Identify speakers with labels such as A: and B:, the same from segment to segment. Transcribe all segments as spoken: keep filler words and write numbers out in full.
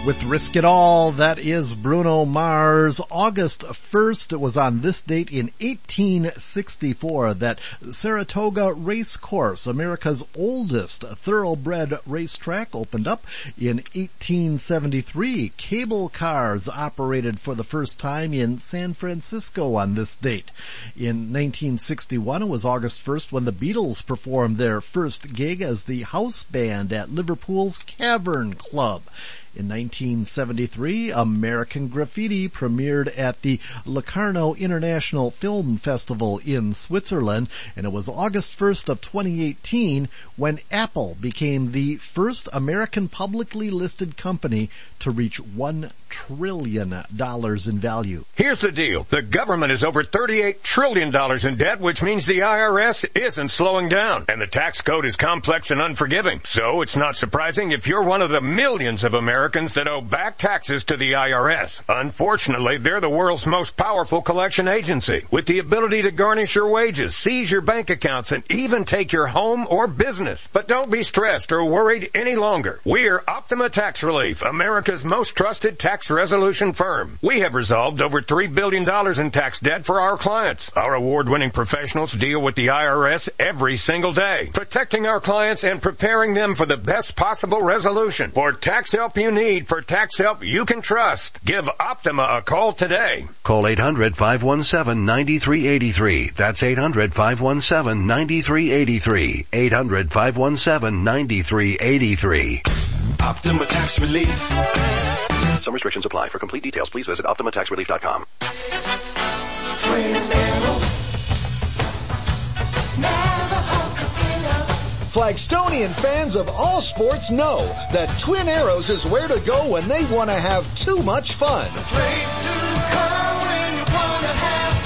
A: With Risk It All, that is Bruno Mars. August first, it was on this date in eighteen sixty-four that Saratoga Race Course, America's oldest thoroughbred racetrack, opened up. In eighteen seventy-three, cable cars operated for the first time in San Francisco on this date. In nineteen sixty-one, it was August first when the Beatles performed their first gig as the house band at Liverpool's Cavern Club. In nineteen seventy-three, American Graffiti premiered at the Locarno International Film Festival in Switzerland, and it was August first of twenty eighteen when Apple became the first American publicly listed company to reach one trillion dollars in value.
B: Here's the deal. The government is over thirty-eight trillion dollars in debt, which means the I R S isn't slowing down. And the tax code is complex and unforgiving. So it's not surprising if you're one of the millions of Americans that owe back taxes to the I R S. Unfortunately, they're the world's most powerful collection agency, with the ability to garnish your wages, seize your bank accounts, and even take your home or business. But don't be stressed or worried any longer. We're Optima Tax Relief, America's most trusted tax resolution firm. We have resolved over three billion dollars in tax debt for our clients. Our award-winning professionals deal with the I R S every single day, protecting our clients and preparing them for the best possible resolution. For tax help you need, for tax help you can trust, give Optima a call today.
C: Call eight hundred, five one seven, nine three eight three. That's eight hundred, five one seven, nine three eight three. eight hundred, five one seven, nine three eight three.
D: Optima Tax Relief.
C: Some restrictions apply. For complete details, please visit optima tax relief dot com.
E: Flagstonian fans of all sports know that Twin Arrows is where to go when they want to have too much fun.
D: The place to come when you want to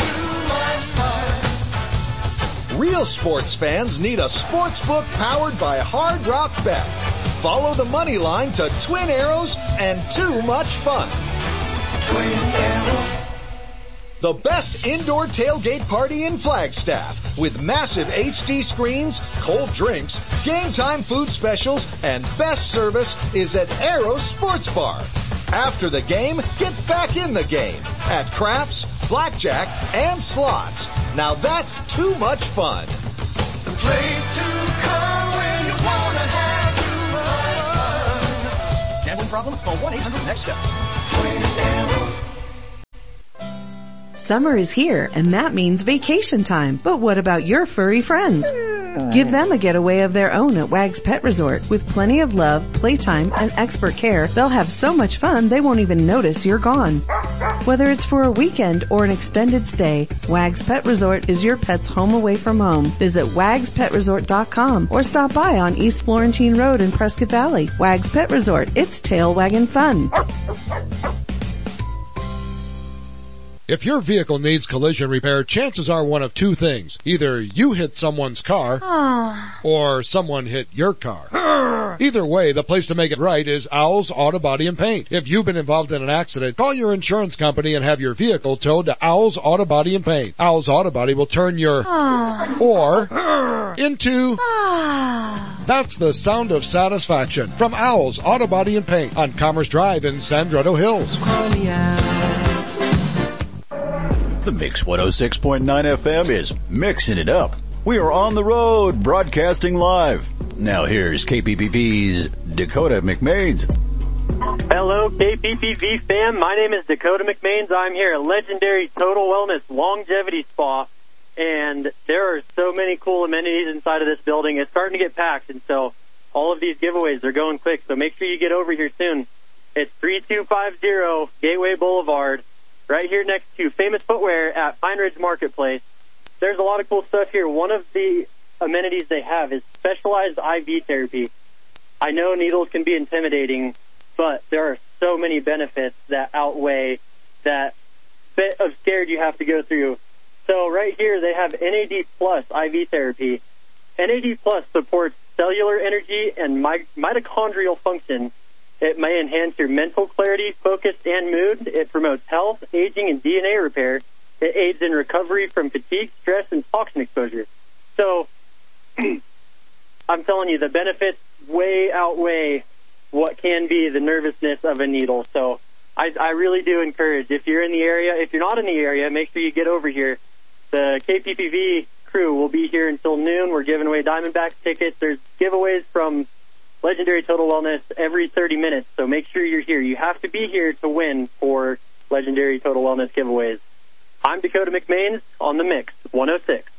D: have too much fun.
E: Real sports fans need a sports book powered by Hard Rock Bet. Follow the money line to Twin Arrows and too much fun.
D: Twin Arrows.
E: The best indoor tailgate party in Flagstaff with massive H D screens, cold drinks, game time food specials, and best service is at Arrows Sports Bar. After the game, get back in the game at craps, blackjack, and slots. Now that's too much fun.
D: The place to come when you want to have too much fun.
E: Gambling problem? Call one eight hundred next step.
D: Twin Arrows.
F: Summer is here, and that means vacation time. But what about your furry friends? Give them a getaway of their own at Wag's Pet Resort. With plenty of love, playtime, and expert care, they'll have so much fun they won't even notice you're gone. Whether it's for a weekend or an extended stay, Wag's Pet Resort is your pet's home away from home. Visit wags pet resort dot com or stop by on East Florentine Road in Prescott Valley. Wag's Pet Resort, it's tail wagging fun.
G: If your vehicle needs collision repair, chances are one of two things. Either you hit someone's car, or someone hit your car. Either way, the place to make it right is Owl's Auto Body and Paint. If you've been involved in an accident, call your insurance company and have your vehicle towed to Owl's Auto Body and Paint. Owl's Auto Body will turn your or into that's the sound of satisfaction from Owl's Auto Body and Paint on Commerce Drive in San Drudo Hills.
F: Oh, yeah.
H: The Mix one oh six point nine F M is mixing it up. We are on the road, broadcasting live. Now here's K P P V's Dakota McMains.
I: Hello, K P P V fam. My name is Dakota McMains. I'm here at Legendary Total Wellness Longevity Spa, and there are so many cool amenities inside of this building. It's starting to get packed, and so all of these giveaways are going quick, so make sure you get over here soon. It's three two five zero Gateway Boulevard, right here next to Famous Footwear at Pine Ridge Marketplace. There's a lot of cool stuff here. One of the amenities they have is specialized I V therapy. I know needles can be intimidating, but there are so many benefits that outweigh that bit of scared you have to go through. So right here they have N A D Plus I V therapy. N A D Plus supports cellular energy and my, mitochondrial function. It may enhance your mental clarity, focus, and mood. It promotes health, aging, and D N A repair. It aids in recovery from fatigue, stress, and toxin exposure. So, I'm telling you, the benefits way outweigh what can be the nervousness of a needle. So I, I really do encourage, if you're in the area, if you're not in the area, make sure you get over here. The K P P V crew will be here until noon. We're giving away Diamondbacks tickets. There's giveaways from Legendary Total Wellness every thirty minutes, so make sure you're here. You have to be here to win for Legendary Total Wellness giveaways. I'm Dakota McMains on the Mix, one oh six.